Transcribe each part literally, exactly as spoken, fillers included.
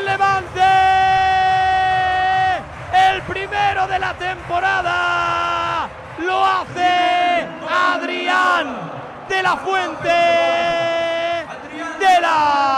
Levante, el primero de la temporada, lo hace Adrián de la Fuente de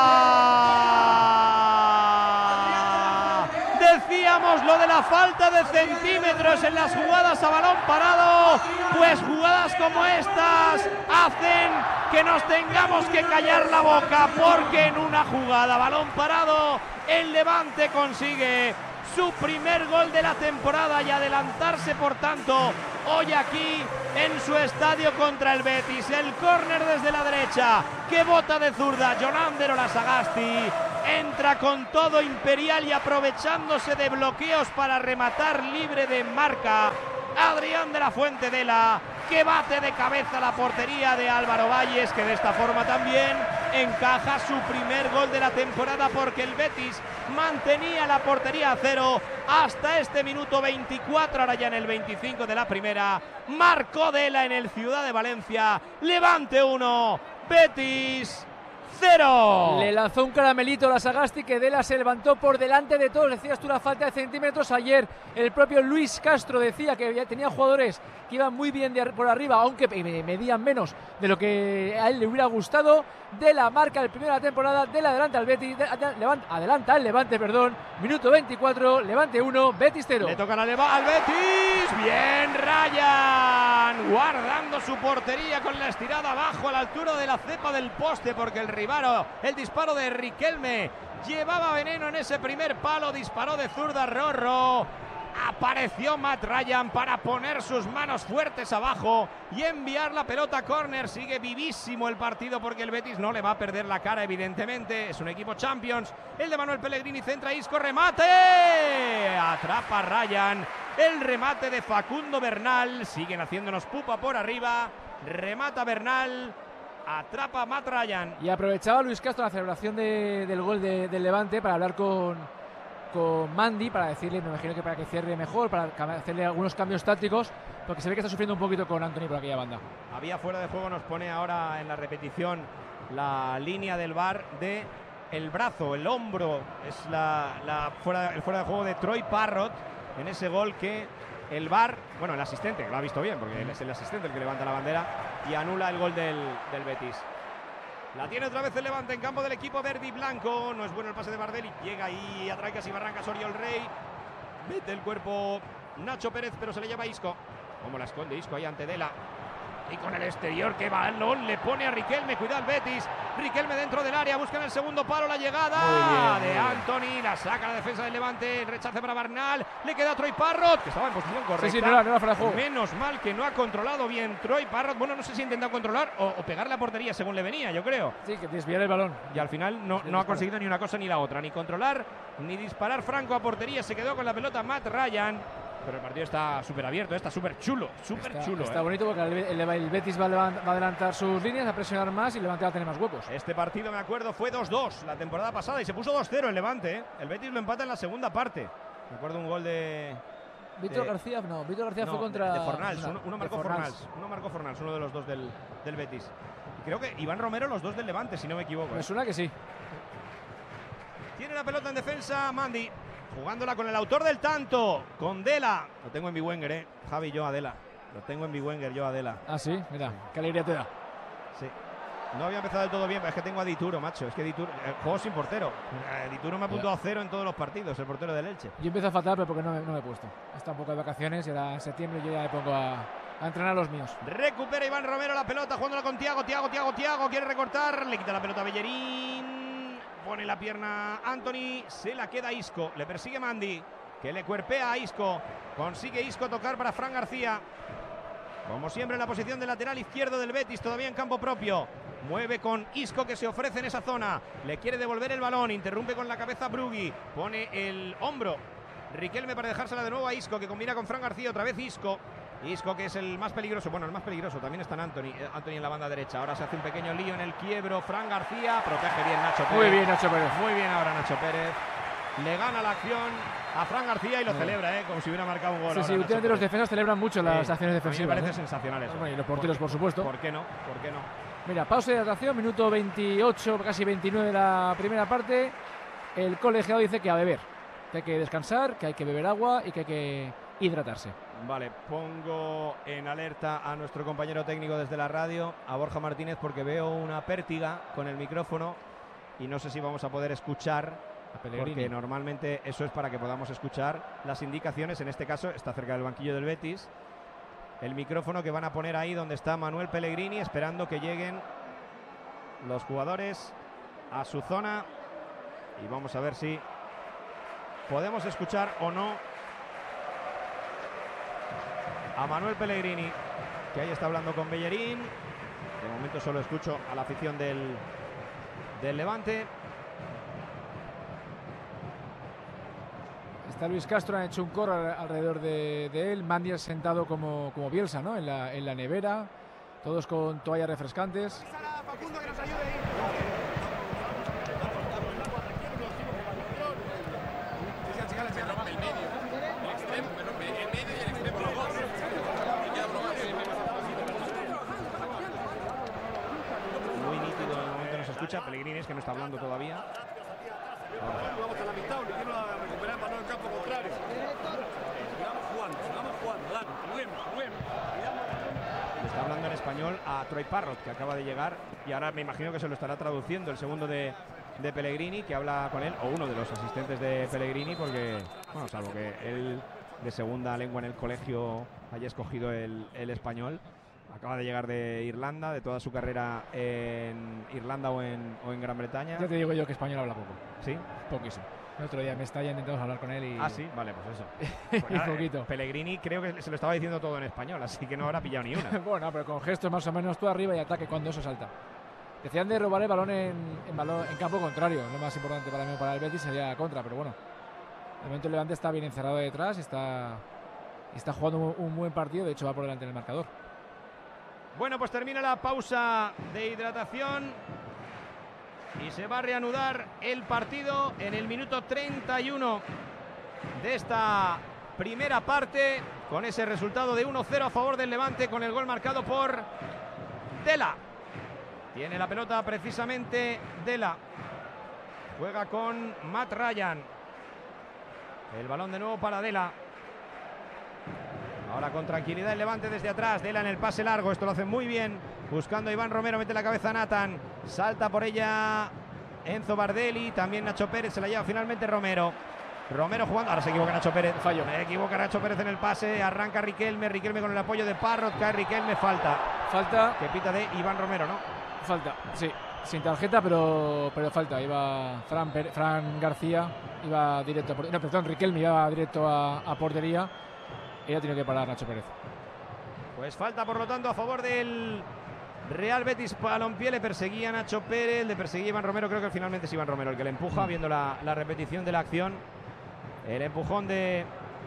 la... Decíamos lo de la falta de centímetros en las jugadas a balón parado, pues jugadas como estas hacen que nos tengamos que callar la boca, porque en una jugada a balón parado el Levante consigue su primer gol de la temporada y adelantarse, por tanto, hoy aquí en su estadio contra el Betis. El córner desde la derecha, que bota de zurda Jonander Olasagasti, entra con todo Imperial y aprovechándose de bloqueos para rematar libre de marca Adrián de la Fuente de la, que bate de cabeza la portería de Álvaro Valles, que de esta forma también encaja su primer gol de la temporada, porque el Betis mantenía la portería a cero hasta este minuto veinticuatro, ahora ya en el veinticinco de la primera. Marcó Dela en el Ciudad de Valencia. Levante uno, Betis cero. Le lanzó un caramelito a la Sagasti, que Dela se levantó por delante de todos. Decías tú la falta de centímetros. Ayer el propio Luis Castro decía que tenía jugadores que iban muy bien de por arriba, aunque medían menos de lo que a él le hubiera gustado. Dela marca el primero de la temporada. Dela adelanta al Betis, adelanta, adelanta al Levante, perdón. Minuto veinticuatro, Levante uno, Betis cero. Le tocan al, al Betis. Bien Ryan, guardando su portería con la estirada abajo a la altura de la cepa del poste, porque el rival, el disparo de Riquelme llevaba veneno en ese primer palo. Disparó de zurda Rorro. Apareció Matt Ryan para poner sus manos fuertes abajo y enviar la pelota a córner. Sigue vivísimo el partido, porque el Betis no le va a perder la cara, evidentemente. Es un equipo Champions. El de Manuel Pellegrini, centra Isco, remate. Atrapa a Ryan. El remate de Facundo Bernal. Siguen haciéndonos pupa por arriba. Remata Bernal. Atrapa a Matt Ryan. Y aprovechaba Luis Castro la celebración de, del gol de, del Levante para hablar con, con Mandy, para decirle, me imagino que para que cierre mejor, para hacerle algunos cambios tácticos, porque se ve que está sufriendo un poquito con Antony por aquella banda. Había fuera de juego, nos pone ahora en la repetición la línea del V A R de el brazo, el hombro, es la, la fuera, el fuera de juego de Troy Parrott en ese gol que el V A R, bueno, el asistente, lo ha visto bien, porque él es el asistente el que levanta la bandera y anula el gol del, del Betis. La tiene otra vez el Levante en campo del equipo verde y blanco. No es bueno el pase de Bardelli. Llega ahí a trancas y barrancas Oriol Rey. Mete el cuerpo Nacho Pérez, pero se le lleva Isco. Como la esconde Isco ahí ante Dela. Y con el exterior, que balón le pone a Riquelme. Cuidado el Betis. Riquelme dentro del área. Busca en el segundo palo la llegada bien, de Antony. La saca la defensa del Levante. El rechace para Bernal. Le queda a Troy Parrott, que estaba en posición correcta. Sí, sí, no era, no era fuera de juego. Menos mal que no ha controlado bien Troy Parrott. Bueno, no sé si ha intentado controlar o, o pegar la portería según le venía, yo creo. Sí, que desviar el balón. Y al final no, no ha conseguido ni una cosa ni la otra. Ni controlar, ni disparar franco a portería. Se quedó con la pelota Matt Ryan. Pero el partido está súper abierto, está súper chulo, súper chulo. Está eh. bonito, porque el, el, el Betis va a, va a adelantar sus líneas, a presionar más, y el Levante va a tener más huecos. Este partido, me acuerdo, fue dos dos la temporada pasada y se puso dos cero el Levante. ¿eh? El Betis lo empata en la segunda parte. Me acuerdo un gol de... Víctor de... García, no, Víctor García no, fue contra... De, de Fornals, uno, uno marcó Fornals. Fornals. Uno marcó Fornals, uno de los dos del, del Betis. Y creo que Iván Romero, los dos del Levante, si no me equivoco. Me ¿eh? suena que sí. Tiene la pelota en defensa Mandy. Jugándola con el autor del tanto, con Dela. Lo tengo en Biwenger, eh. Javi, yo a Dela. Lo tengo en Biwenger, yo a Dela. Ah, sí, mira, qué alegría te da. Sí. No había empezado del todo bien, pero es que tengo a Dituro, macho. Es que Dituro, eh, juego sin portero. Eh, Dituro me ha puntuado cero en todos los partidos, el portero del Elche. Yo empiezo a faltar, pero porque no me, no me he puesto. Está un poco de vacaciones y ahora en septiembre yo ya me pongo a, a entrenar a los míos. Recupera Iván Romero la pelota, jugándola con Tiago, Tiago, Tiago, Tiago. Quiere recortar, le quita la pelota a Bellerín. Pone la pierna Antony, se la queda Isco. Le persigue Mandy, que le cuerpea a Isco. Consigue Isco tocar para Fran García. Como siempre en la posición de lateral izquierdo del Betis, todavía en campo propio. Mueve con Isco, que se ofrece en esa zona. Le quiere devolver el balón, interrumpe con la cabeza Brugui. Pone el hombro Riquelme para dejársela de nuevo a Isco, que combina con Fran García. Otra vez Isco. Isco, que es el más peligroso, bueno, el más peligroso, también está Antony, Antony en la banda derecha. Ahora se hace un pequeño lío en el quiebro. Fran García, protege bien Nacho Pérez. Muy bien Nacho Pérez. Muy bien ahora Nacho Pérez. Le gana la acción a Fran García y lo sí. celebra, ¿eh? Como si hubiera marcado un gol. Sí, sí, últimamente los defensas celebran mucho las sí, acciones defensivas. A mí me parece ¿eh? sensacional eso. Bueno, y los porteros, por, por supuesto. ¿Por qué no? ¿Por qué no? Mira, pausa de hidratación, minuto veintiocho, casi veintinueve de la primera parte. el colegiado dice que a beber, que hay que descansar, que hay que beber agua y que hay que hidratarse. Vale, pongo en alerta a nuestro compañero técnico desde la radio, a Borja Martínez, porque veo una pértiga con el micrófono y no sé si vamos a poder escuchar, porque normalmente eso es para que podamos escuchar las indicaciones. En este caso está cerca del banquillo del Betis, el micrófono que van a poner ahí donde está Manuel Pellegrini, esperando que lleguen los jugadores a su zona, y vamos a ver si podemos escuchar o no a Manuel Pellegrini, que ahí está hablando con Bellerín. De momento solo escucho a la afición del, del Levante. Está Luis Castro, han hecho un coro alrededor de, de él. Mandy sentado como, como Bielsa, ¿no? En la, en la nevera, todos con toallas refrescantes. Muy nítido, en el momento no se escucha. Pellegrini es que no está hablando todavía. Ahora. Vamos a la mitad, le quiero recuperar el balón en campo contrario. Sigamos jugando, sigamos jugando, dale, juguemos, juguemos. Le está hablando en español a Troy Parrott, que acaba de llegar, y ahora me imagino que se lo estará traduciendo el segundo de, de Pellegrini, que habla con él, o uno de los asistentes de Pellegrini, porque, bueno, salvo que él de segunda lengua en el colegio haya escogido el, el español. Acaba de llegar de Irlanda, de toda su carrera en Irlanda o en, o en Gran Bretaña. Ya te digo yo que español habla poco. ¿Sí? Poquísimo. El otro día me está ya intentando hablar con él y... Ah, sí, vale, pues eso. Pues un nada, poquito. Pellegrini creo que se lo estaba diciendo todo en español, así que no habrá pillado ni una. Bueno, pero con gestos más o menos tú arriba y ataque cuando eso salta. Decían de robar el balón en, en, balón, en campo contrario. Lo más importante para mí, para el Betis, sería la contra, pero bueno. De momento el Levante está bien encerrado detrás y está, está jugando un, un buen partido, de hecho va por delante en el marcador. Bueno, pues termina la pausa de hidratación y se va a reanudar el partido en el minuto treinta y uno de esta primera parte, con ese resultado de uno cero a favor del Levante, con el gol marcado por Dela. Tiene la pelota precisamente Dela. Juega con Matt Ryan. El balón de nuevo para Dela. Ahora con tranquilidad el Levante desde atrás. Dela en el pase largo. Esto lo hace muy bien. Buscando a Iván Romero. Mete la cabeza a Nathan. Salta por ella Enzo Bardelli. También Nacho Pérez. Se la lleva finalmente Romero. Romero jugando. Ahora se equivoca Nacho Pérez. Fallo. Se equivoca Nacho Pérez en el pase. Arranca Riquelme. Riquelme con el apoyo de Parrott. Cae Riquelme. Falta. Falta. Que pita de Iván Romero, ¿no? Falta. Sí. Sin tarjeta, pero, pero falta. Iba Fran, Pérez, Fran García. Iba directo a portería. No, perdón. Riquelme iba directo a, a portería. Ella tiene que parar Nacho Pérez. Pues falta, por lo tanto, a favor del Real Betis Balompié. Le perseguía Nacho Pérez, le perseguía Iván Romero. Creo que finalmente es Iván Romero el que le empuja, viendo la, la repetición de la acción. El empujón de,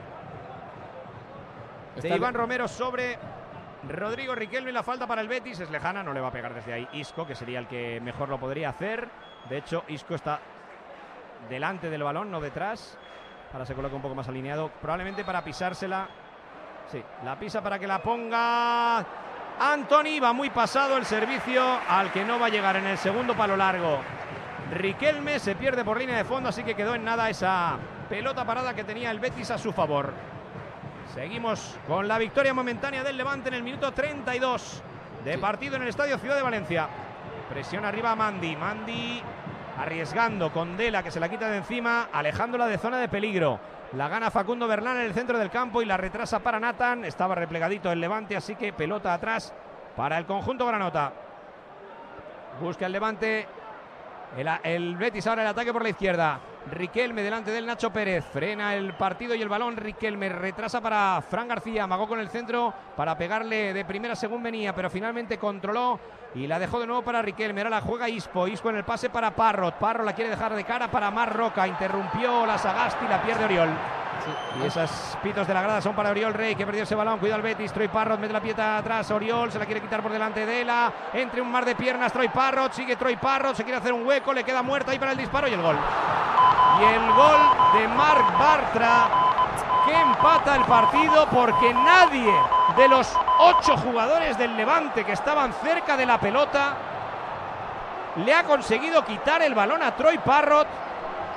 de Iván Romero sobre Rodrigo Riquelme. La falta para el Betis es lejana, no le va a pegar desde ahí Isco, que sería el que mejor lo podría hacer. De hecho, Isco está delante del balón, no detrás. Ahora se coloca un poco más alineado, probablemente para pisársela. Sí, la pisa para que la ponga Antony. Va muy pasado el servicio al que no va a llegar en el segundo palo largo. Riquelme se pierde por línea de fondo, así que quedó en nada esa pelota parada que tenía el Betis a su favor. Seguimos con la victoria momentánea del Levante en el minuto treinta y dos de partido en el Estadio Ciudad de Valencia. Presión arriba a Mandy. Mandy arriesgando con Dela, que se la quita de encima, alejándola de zona de peligro. La gana Facundo Bernal en el centro del campo y la retrasa para Nathan. Estaba replegadito el Levante, así que pelota atrás para el conjunto granota. Busca el Levante. El, el Betis ahora el ataque por la izquierda. Riquelme delante del Nacho Pérez. Frena el partido y el balón. Riquelme retrasa para Fran García. Amagó con el centro para pegarle de primera según venía, pero finalmente controló y la dejó de nuevo para Riquelme. Ahora la juega Ispo. Ispo en el pase para Parrott. Parrott la quiere dejar de cara para Mar Roca. Interrumpió la Sagasti, la pierde Oriol. Sí. Y esos pitos de la grada son para Oriol Rey, que perdió ese balón. Cuidado al Betis. Troy Parrott mete la pieta atrás. Oriol se la quiere quitar por delante de Dela. Entre un mar de piernas Troy Parrott. Sigue Troy Parrott. Se quiere hacer un hueco. Le queda muerta ahí para el disparo y el gol. Y el gol de Marc Bartra, que empata el partido, porque nadie de los ocho jugadores del Levante que estaban cerca de la pelota le ha conseguido quitar el balón a Troy Parrott.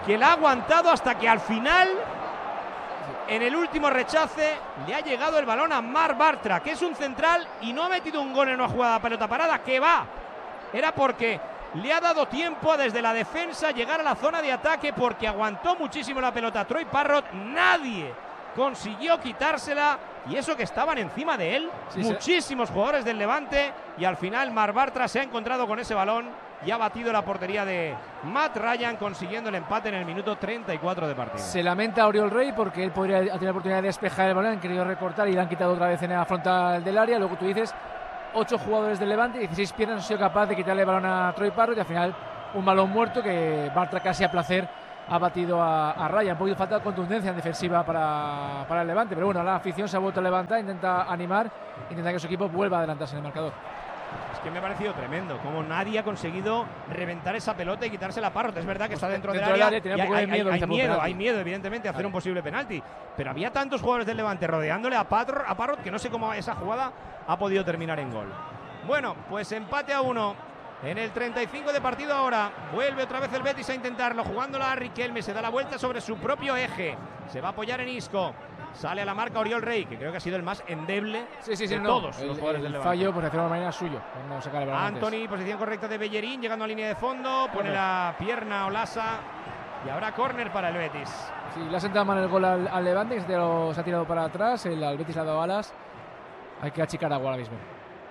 que la ha aguantado hasta que al final, en el último rechace, le ha llegado el balón a Marc Bartra, que es un central y no ha metido un gol en una jugada a pelota parada, que va. Era porque le ha dado tiempo a desde la defensa llegar a la zona de ataque, porque aguantó muchísimo la pelota Troy Parrott. Nadie consiguió quitársela, y eso que estaban encima de él, sí, muchísimos sí. jugadores del Levante, y al final Marc Bartra se ha encontrado con ese balón y ha batido la portería de Matt Ryan, consiguiendo el empate en el minuto treinta y cuatro de partido. Se lamenta Oriol Rey porque él podría tener la oportunidad de despejar el balón, han querido recortar y le han quitado otra vez en la frontal del área. Luego tú dices, ocho jugadores del Levante, dieciséis piernas, han sido capaz de quitarle el balón a Troy Parrott, y al final un balón muerto que Bartra casi a placer ha batido a, a Ryan. Un poquito de falta de contundencia en defensiva para, para el Levante, pero bueno, la afición se ha vuelto a levantar, intenta animar, intenta que su equipo vuelva a adelantarse en el marcador. Es que me ha parecido tremendo, como nadie ha conseguido reventar esa pelota y quitársela a Parrott. Es verdad que está dentro, dentro del área, del área hay, hay, miedo, hay, hay, miedo, hay miedo, evidentemente, a hacer un posible penalti. Pero había tantos jugadores del Levante rodeándole a, Patro, a Parrott que no sé cómo esa jugada ha podido terminar en gol. Bueno, pues empate a uno en el treinta y cinco de partido ahora. Vuelve otra vez el Betis a intentarlo, jugándola a Riquelme, se da la vuelta sobre su propio eje. Se va a apoyar en Isco. Sale a la marca Oriol Rey, que creo que ha sido el más endeble sí, sí, sí, de no, todos el, los jugadores el del Levante. fallo, por decirlo de manera, suyo. No sacar el balón Anthony, antes. Posición correcta de Bellerín, llegando a línea de fondo, pone la pierna Olasa y habrá córner para el Betis. Sí, le ha sentado mal el gol al, al Levante, que se, tirado, se ha tirado para atrás, el al Betis le ha dado alas. Hay que achicar agua ahora mismo.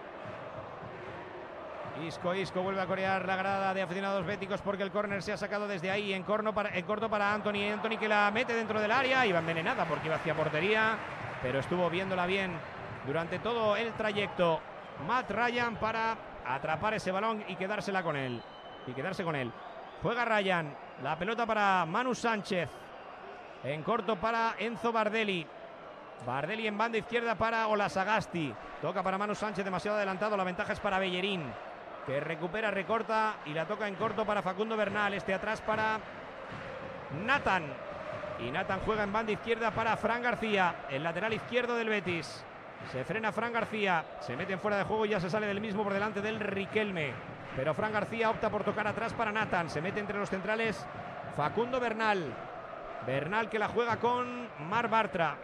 Isco, Isco vuelve a corear la grada de aficionados béticos porque el córner se ha sacado desde ahí en, corno para, en corto para Anthony. Anthony que la mete dentro del área, iba envenenada porque iba hacia portería, pero estuvo viéndola bien durante todo el trayecto Matt Ryan para atrapar ese balón y quedársela con él. Y quedarse con él. Juega Ryan, la pelota para Manu Sánchez. En corto para Enzo Bardelli. Bardelli en banda izquierda para Olasagasti. Toca para Manu Sánchez, demasiado adelantado. La ventaja es para Bellerín, que recupera, recorta y la toca en corto para Facundo Bernal. Este atrás para Nathan. Y Nathan juega en banda izquierda para Fran García, el lateral izquierdo del Betis. Se frena Fran García, se mete en fuera de juego y ya se sale del mismo por delante del Riquelme. Pero Fran García opta por tocar atrás para Nathan. Se mete entre los centrales Facundo Bernal. Bernal que la juega con Marc Bartra.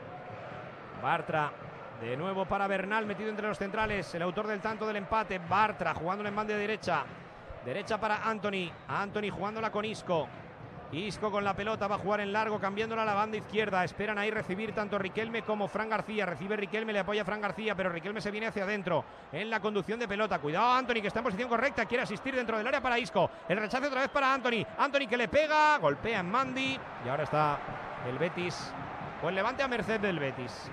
Bartra de nuevo para Bernal, metido entre los centrales, el autor del tanto del empate. Bartra jugándole en banda derecha. Derecha para Anthony. Anthony jugándola con Isco. Isco con la pelota, va a jugar en largo, cambiándola a la banda izquierda. Esperan ahí recibir tanto Riquelme como Fran García. Recibe Riquelme, le apoya Fran García, pero Riquelme se viene hacia adentro en la conducción de pelota. Cuidado Anthony, que está en posición correcta, quiere asistir dentro del área para Isco. El rechace otra vez para Anthony. Anthony que le pega, golpea en Mandy. Y ahora está el Betis, pues Levante a merced del Betis.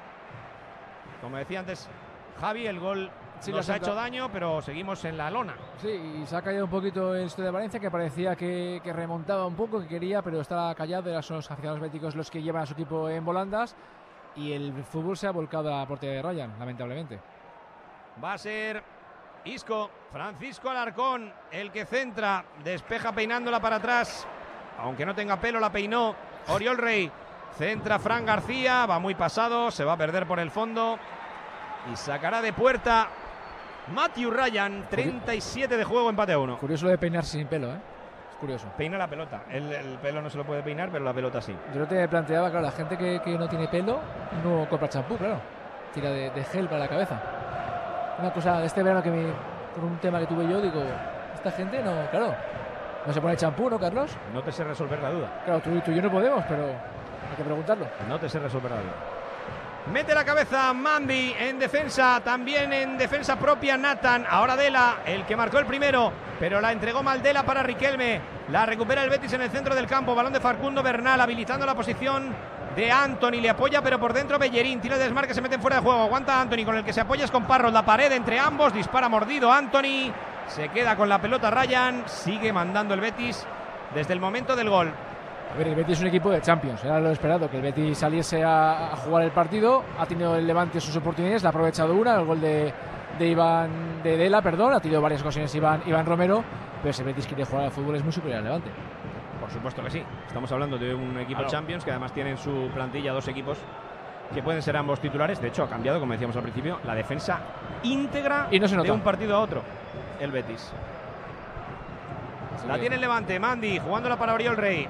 Como decía antes Javi, el gol sí nos ha hecho daño, pero seguimos en la lona. Sí, y se ha caído un poquito el Estudio de Valencia, que parecía que, que remontaba un poco, que quería, pero está callado. Eran los aficionados béticos los que llevan a su equipo en volandas, y el fútbol se ha volcado a la portería de Ryan, lamentablemente. Va a ser Isco, Francisco Alarcón, el que centra, despeja peinándola para atrás, aunque no tenga pelo, la peinó Oriol Rey. Centra Fran García, va muy pasado, se va a perder por el fondo y sacará de puerta Matthew Ryan. Treinta y siete de juego, empate a uno. Curioso lo de peinarse sin pelo, ¿eh? Es curioso. Peina la pelota, el, el pelo no se lo puede peinar, pero la pelota sí. Yo no te planteaba, claro, la gente que, que no tiene pelo no compra champú, claro. Tira de, de gel para la cabeza. Una cosa de este verano que me, por un tema que tuve yo, digo, esta gente no, claro, no se pone champú, ¿no, Carlos? No te sé resolver la duda. Claro, tú, tú y yo no podemos, pero hay que preguntarlo. No te sé resolver la duda. Mete la cabeza Mandy en defensa, también en defensa propia Nathan. Ahora Dela, el que marcó el primero, pero la entregó mal Dela para Riquelme. La recupera el Betis en el centro del campo. Balón de Facundo Bernal, habilitando la posición de Anthony. Le apoya, pero por dentro Bellerín. Tira de desmarque, se meten fuera de juego. Aguanta Anthony, con el que se apoya es con Parrott. La pared entre ambos, dispara mordido Anthony. Se queda con la pelota Ryan. Sigue mandando el Betis desde el momento del gol. A ver, el Betis es un equipo de Champions, era lo esperado, que el Betis saliese a, a jugar el partido. Ha tenido el Levante sus oportunidades, la ha aprovechado una, el gol de, de Iván de Dela, perdón, ha tenido varias ocasiones Iván, Iván Romero, pero si el Betis quiere jugar al fútbol es muy superior al Levante. Por supuesto que sí, estamos hablando de un equipo claro. Champions, que además tiene en su plantilla dos equipos que pueden ser ambos titulares. De hecho, ha cambiado, como decíamos al principio, la defensa íntegra y no se nota. De un partido a otro, el Betis. La tiene el Levante, Mandy, jugándola para Oriol Rey.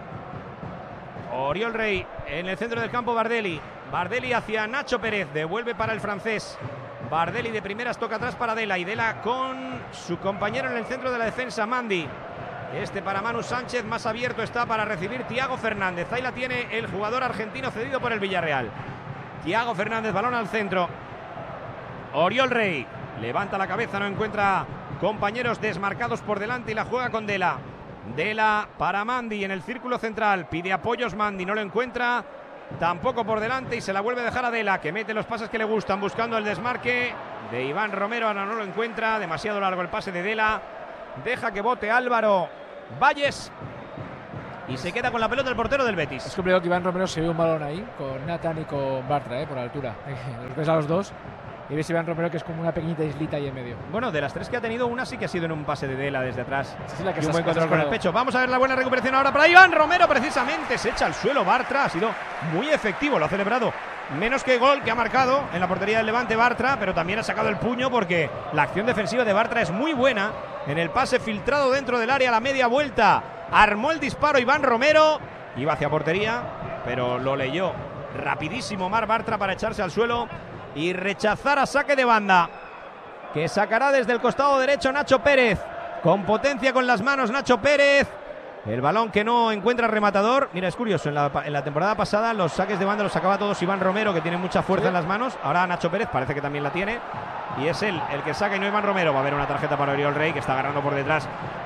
Oriol Rey en el centro del campo, Bardelli. Bardelli hacia Nacho Pérez, devuelve para el francés. Bardelli de primeras toca atrás para Dela, y Dela con su compañero en el centro de la defensa, Mandy. Este para Manu Sánchez, más abierto está para recibir Thiago Fernández. Ahí la tiene el jugador argentino cedido por el Villarreal. Thiago Fernández, balón al centro. Oriol Rey levanta la cabeza, no encuentra compañeros desmarcados por delante y la juega con Dela. Dela para Mandy en el círculo central, pide apoyos Mandy, no lo encuentra tampoco por delante y se la vuelve a dejar a Dela, que mete los pases que le gustan buscando el desmarque de Iván Romero. Ahora no lo encuentra, demasiado largo el pase de Dela, deja que bote Álvaro Valles y se queda con la pelota el portero del Betis. Es complicado que Iván Romero se ve un balón ahí con Nathan y con Bartra, eh, por la altura. Los ves a los dos y ves a Iván Romero que es como una pequeñita islita ahí en medio. Bueno, de las tres que ha tenido, una sí que ha sido en un pase de Dela desde atrás. Sí, la que y un se buen has- control has con el colado. pecho. Vamos a ver la buena recuperación ahora para Iván Romero, precisamente. Se echa al suelo Bartra, ha sido muy efectivo, lo ha celebrado. Menos que gol que ha marcado en la portería del Levante Bartra, pero también ha sacado el puño porque la acción defensiva de Bartra es muy buena. En el pase filtrado dentro del área a la media vuelta, armó el disparo Iván Romero, iba hacia portería, pero lo leyó rapidísimo Mar Bartra para echarse al suelo y rechazar a saque de banda, que sacará desde el costado derecho Nacho Pérez, con potencia con las manos Nacho Pérez. El balón que no encuentra rematador. Mira, es curioso, en la, en la temporada pasada los saques de banda los sacaba todos Iván Romero, que tiene mucha fuerza, ¿sí?, en las manos. Ahora Nacho Pérez parece que también la tiene, y es él el que saca y no Iván Romero. Va a haber una tarjeta para Oriol Rey, que está agarrando por detrás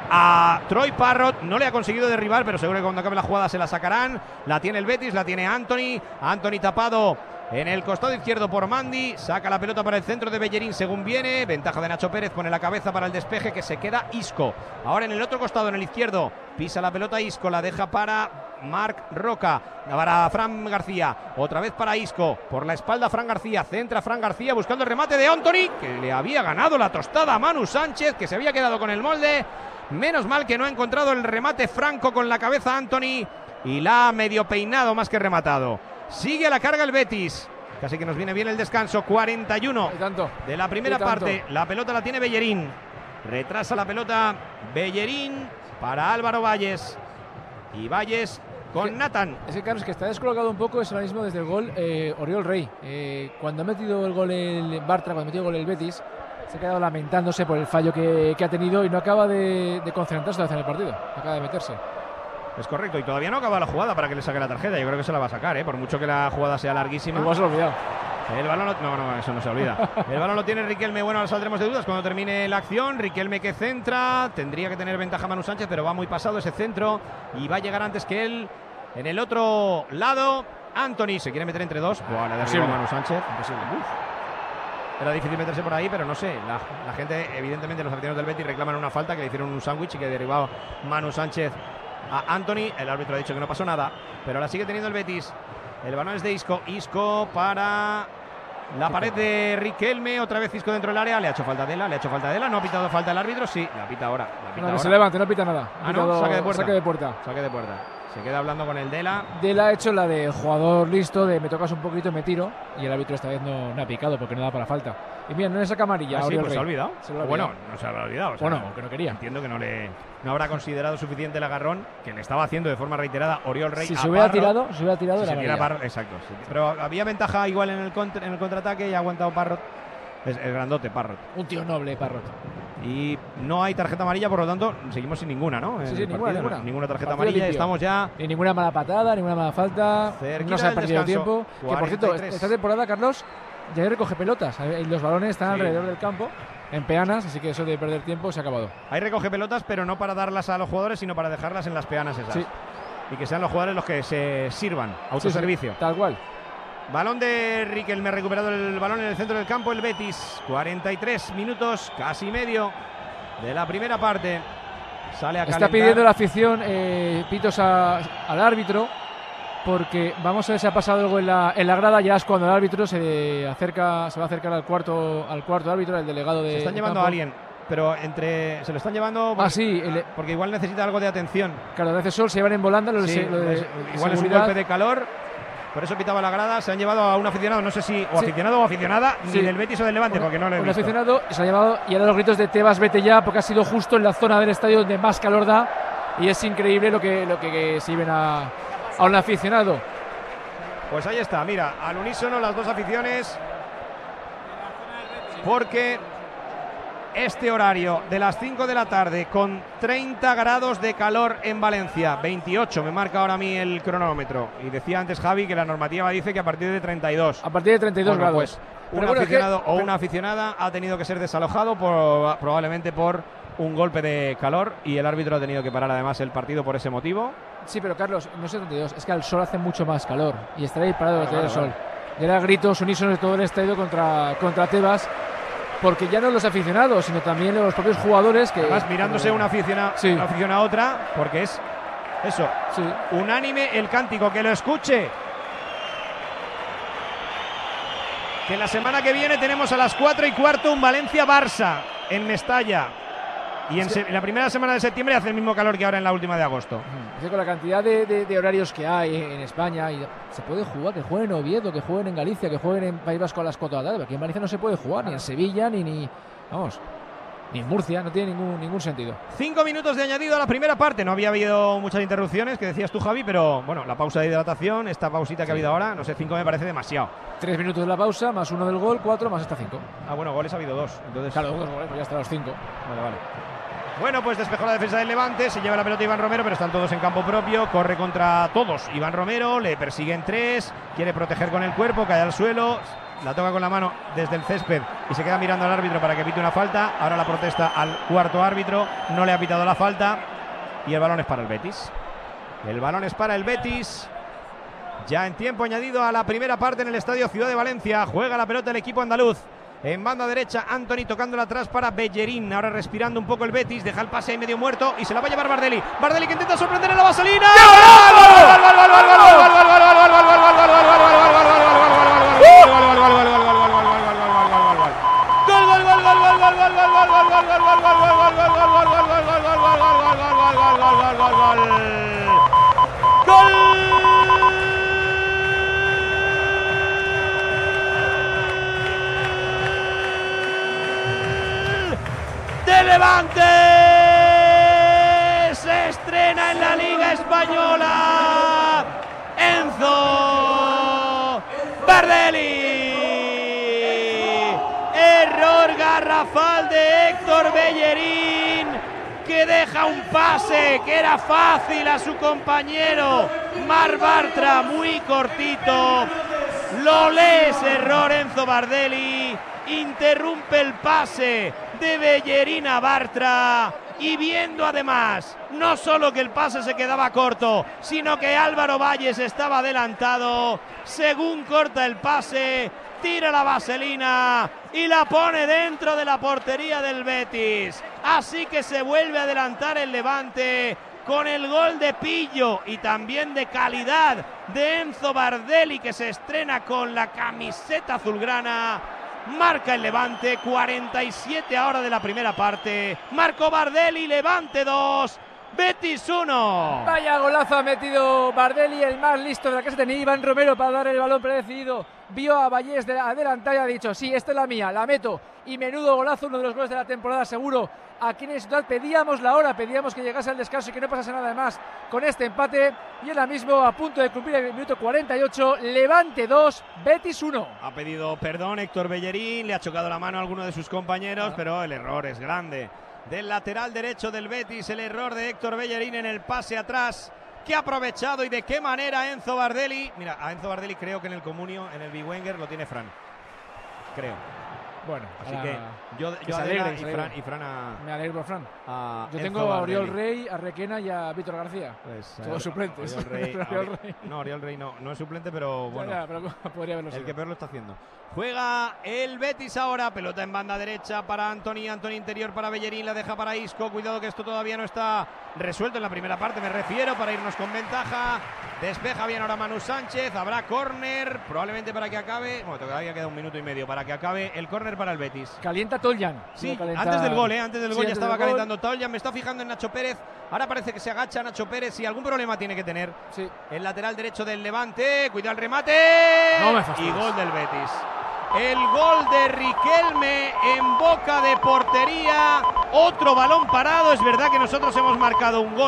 a Troy Parrott. No le ha conseguido derribar, pero seguro que cuando acabe la jugada se la sacarán. La tiene el Betis, la tiene Anthony. Anthony tapado en el costado izquierdo por Mandy, saca la pelota para el centro de Bellerín según viene, ventaja de Nacho Pérez, pone la cabeza para el despeje, que se queda Isco. Ahora en el otro costado, en el izquierdo, pisa la pelota Isco, la deja para Marc Roca, para Fran García, otra vez para Isco, por la espalda Fran García, centra Fran García buscando el remate de Anthony, que le había ganado la tostada a Manu Sánchez, que se había quedado con el molde. Menos mal que no ha encontrado el remate franco con la cabeza Anthony y la ha medio peinado más que rematado. Sigue a la carga el Betis. Casi que nos viene bien el descanso. cuarenta y uno de la primera parte. La pelota la tiene Bellerín. Retrasa la pelota Bellerín para Álvaro Valles. Y Valles con es Nathan. Es que, Carlos, que está descolocado un poco es ahora mismo desde el gol eh, Oriol Rey. Eh, cuando ha metido el gol el Bartra, cuando ha metido el gol el Betis, se ha quedado lamentándose por el fallo que, que ha tenido y no acaba de, de concentrarse en el partido. Acaba de meterse. Es correcto, y todavía no acaba la jugada para que le saque la tarjeta. Yo creo que se la va a sacar, ¿eh? Por mucho que la jugada sea larguísima. Igual se lo ha olvidado. El balón lo... No, no, eso no se olvida. El balón lo tiene Riquelme. Bueno, ahora saldremos de dudas cuando termine la acción. Riquelme que centra. Tendría que tener ventaja Manu Sánchez, pero va muy pasado ese centro y va a llegar antes que él. En el otro lado, Anthony se quiere meter entre dos. Buah, le derriba Manu Sánchez. Imposible. Uf. Era difícil meterse por ahí, pero no sé. La, la gente, evidentemente, los aficionados del Betis reclaman una falta, que le hicieron un sándwich y que derribaba Manu Sánchez a Anthony. El árbitro ha dicho que no pasó nada, pero la sigue teniendo el Betis. El balón es de Isco. Isco para la pared de Riquelme. Otra vez Isco dentro del área. Le ha hecho falta Dela. Le ha hecho falta Dela. No ha pitado falta el árbitro. Sí, la pita ahora. La pita No, ahora. no se levante, no pita nada. Ah, no, saque de puerta. Saque de puerta. Saque de puerta. Se queda hablando con el Dela. Dela ha hecho la de jugador listo, de me tocas un poquito y me tiro. Y el árbitro esta vez no, no ha picado porque no da para falta. Y mira, no le saca amarilla. Ah, sí, Oriol pues Rey. se ha olvidado. Se lo ha Bueno, olvidado. no se habrá olvidado. O sea, Bueno, que no quería. Entiendo que no le no habrá considerado suficiente el agarrón que le estaba haciendo de forma reiterada Oriol Rey. Si a se hubiera Parrot. tirado, se hubiera tirado Si la se tira amarilla. Parrot, exacto. Sí. Pero había ventaja igual en el, contra, en el contraataque y ha aguantado Parrot. Es el grandote Parrot. Un tío noble, Parrot. Y no hay tarjeta amarilla, por lo tanto, seguimos sin ninguna, ¿no? En Sí, sí, el ninguna, partido, ninguna. ¿no? Ninguna tarjeta Partido amarilla. limpio. Estamos ya Ni ninguna mala patada, ninguna mala falta. cerquita No se ha del perdido descanso. tiempo. Que por cierto, cuarenta y tres. esta temporada, Carlos, ya recoge pelotas. Y los balones están Sí. alrededor del campo, en peanas, así que eso de perder tiempo se ha acabado. Ahí recoge pelotas, pero no para darlas a los jugadores, sino para dejarlas en las peanas esas. Sí. Y que sean los jugadores los que se sirvan. Autoservicio. Sí, sí, tal cual. Balón de Riquelme, ha recuperado el balón en el centro del campo el Betis. cuarenta y tres minutos, casi medio de la primera parte. Sale a Está calentar. pidiendo la afición eh, pitos a- al árbitro, porque vamos a ver si ha pasado algo en la, en la grada. Ya es cuando el árbitro se acerca, se va a acercar al cuarto, al cuarto árbitro, el delegado de. Se están de llevando campo. a alguien, pero entre se lo están llevando porque, Ah, sí, el- porque igual necesita algo de atención. Claro, de Sol se llevan en volanda lo de, Sí, lo de es- igual es un seguridad. golpe de calor. Por eso pitaba la grada. Se han llevado a un aficionado, no sé si o Sí. aficionado o aficionada, Sí. ni del Betis o del Levante, porque no lo he Un visto. aficionado se ha llevado y ahora los gritos de Tebas, vete ya, porque ha sido justo en la zona del estadio donde más calor da y es increíble lo que, lo que, que se lleven a, a un aficionado. Pues ahí está, mira, al unísono las dos aficiones, porque este horario de las cinco de la tarde con treinta grados de calor en Valencia, veintiocho me marca ahora a mí el cronómetro, y decía antes Javi que la normativa dice que a partir de treinta y dos. A partir de treinta y dos bueno, grados. Pues un bueno, aficionado que... o una aficionada ha tenido que ser desalojado por, probablemente por un golpe de calor, y el árbitro ha tenido que parar además el partido por ese motivo. Sí, pero Carlos, no es treinta y dos, es que al sol hace mucho más calor y estará ahí parado vale, vale, el sol. Vale. Y era gritos unísonos de todo el estadio contra, contra Tebas, porque ya no los aficionados, sino también los propios jugadores que... Además mirándose una afición, sí. una afición a otra, porque es eso, sí. unánime el cántico, que lo escuche. Que la semana que viene tenemos a las cuatro y cuarto un Valencia-Barça en Mestalla. Y en, es que, en la primera semana de septiembre hace el mismo calor que ahora en la última de agosto. Es que con la cantidad de, de, de horarios que hay en España, y se puede jugar, que jueguen en Oviedo, que jueguen en Galicia, que jueguen en País Vasco a las cuatro de la tarde. Aquí en Valencia no se puede jugar, ni en Sevilla, ni, ni vamos, ni en Murcia, no tiene ningún, ningún sentido. Cinco minutos de añadido a la primera parte. No había habido muchas interrupciones, que decías tú, Javi, pero bueno, la pausa de hidratación, esta pausita que sí. ha habido ahora, no sé, cinco me parece demasiado. Tres minutos de la pausa, más uno del gol, cuatro, más hasta cinco. Ah, bueno, goles ha habido dos. Entonces... Claro, dos goles, pues ya hasta los cinco. Vale, vale. Bueno, pues despejó la defensa del Levante, se lleva la pelota Iván Romero, pero están todos en campo propio, corre contra todos Iván Romero, le persiguen tres, quiere proteger con el cuerpo, cae al suelo, la toca con la mano desde el césped y se queda mirando al árbitro para que pite una falta. Ahora la protesta al cuarto árbitro, no le ha pitado la falta y el balón es para el Betis. El balón es para el Betis. Ya en tiempo añadido a la primera parte en el Estadio Ciudad de Valencia, juega la pelota el equipo andaluz. En banda derecha, Antony tocándola atrás para Bellerín. Ahora respirando un poco el Betis. Deja el pase ahí medio muerto y se la va a llevar Bardelli. Bardelli que intenta sorprender en la vaselina. Levante se estrena en la Liga Española. Enzo Bardelli. Error garrafal de Héctor Bellerín, que deja un pase que era fácil a su compañero Marc Bartra, muy cortito. Lo lee ese error Enzo Bardelli. Interrumpe el pase de Bellerín a Bartra, y viendo además no solo que el pase se quedaba corto, sino que Álvaro Valles estaba adelantado, según corta el pase, tira la vaselina y la pone dentro de la portería del Betis. Así que se vuelve a adelantar el Levante con el gol de pillo y también de calidad de Enzo Bardelli, que se estrena con la camiseta azulgrana. Marca el Levante, cuarenta y siete ahora de la primera parte. Marco Bardelli, Levante dos, Betis uno. Vaya golazo ha metido Bardelli, el más listo de la casa. Tenía Iván Romero para dar el balón predecidido. Vio a Vallés de adelantar y ha dicho: sí, esta es la mía, la meto. Y menudo golazo, uno de los goles de la temporada seguro. Aquí en el Ciudad pedíamos la hora, pedíamos que llegase al descanso y que no pasase nada más con este empate. Y ahora mismo a punto de cumplir el minuto cuarenta y ocho, Levante dos, Betis uno. Ha pedido perdón Héctor Bellerín, le ha chocado la mano a alguno de sus compañeros, ah. pero el error es grande. Del lateral derecho del Betis, el error de Héctor Bellerín en el pase atrás, que ha aprovechado y de qué manera Enzo Bardelli. Mira, a Enzo Bardelli creo que en el comunio, en el Biwenger, lo tiene Fran. Creo. Bueno, así a... que yo, yo alegre, y, Fran, y Fran a... Me alegro por Fran. A yo Enzo tengo a Oriol Bardelli. Rey, a Requena y a Víctor García. Pues, todos suplentes. Oriol Rey, Oriol Rey. No, Oriol Rey no, no es suplente, pero bueno. Ya, ya, pero podría haberlo el sido. que peor lo está haciendo. Juega el Betis ahora, pelota en banda derecha para Antony, Antony interior para Bellerín, la deja para Isco, cuidado que esto todavía no está resuelto en la primera parte, me refiero, para irnos con ventaja. Despeja bien ahora Manu Sánchez, habrá córner, probablemente para que acabe, bueno, todavía queda un minuto y medio para que acabe el córner para el Betis. Calienta Toljan. Sí, calienta... antes del gol, ¿eh? Antes del sí, gol ya antes estaba del calentando Toljan, me está fijando en Nacho Pérez, ahora parece que se agacha Nacho Pérez, si algún problema tiene que tener. Sí. El lateral derecho del Levante, cuidado el remate, no me y gol del Betis. El gol de Riquelme en boca de portería, otro balón parado. Es verdad que nosotros hemos marcado un gol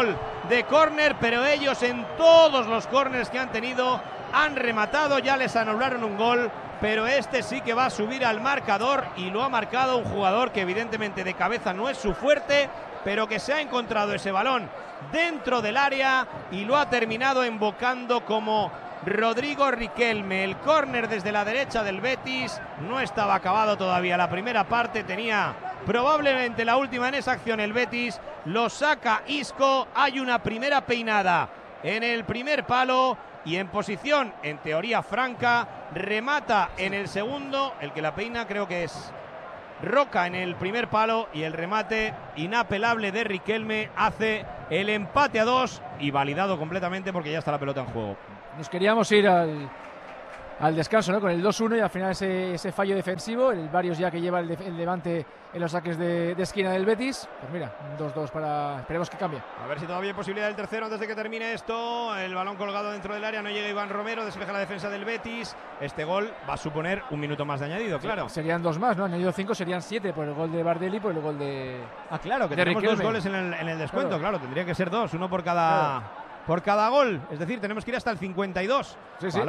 de córner, pero ellos en todos los córners que han tenido han rematado, ya les anularon un gol, pero este sí que va a subir al marcador y lo ha marcado un jugador que evidentemente de cabeza no es su fuerte, pero que se ha encontrado ese balón dentro del área y lo ha terminado embocando como Rodrigo Riquelme. El córner desde la derecha del Betis no estaba acabado todavía la primera parte, tenía probablemente la última en esa acción el Betis, lo saca Isco, hay una primera peinada en el primer palo y en posición, en teoría franca, remata en el segundo, el que la peina creo que es Roca en el primer palo y el remate inapelable de Riquelme hace el empate a dos y validado completamente porque ya está la pelota en juego. Nos queríamos ir al, al descanso, ¿no? Con el dos uno y al final ese, ese fallo defensivo, el varios ya que lleva el, de, el Levante en los saques de, de esquina del Betis. Pues mira, un dos dos para... Esperemos que cambie. A ver si todavía hay posibilidad del tercero antes de que termine esto. El balón colgado dentro del área, no llega Iván Romero, despeja la defensa del Betis. Este gol va a suponer un minuto más de añadido, claro. Sí, serían dos más, ¿no? Añadido cinco, serían siete por el gol de Bardelli y por el gol de... Ah, claro, que de tenemos Riquelme. dos goles en el, en el descuento, claro. Claro. claro, tendría que ser dos, uno por cada... Claro. Por cada gol, es decir, tenemos que ir hasta el cincuenta y dos. Sí, sí.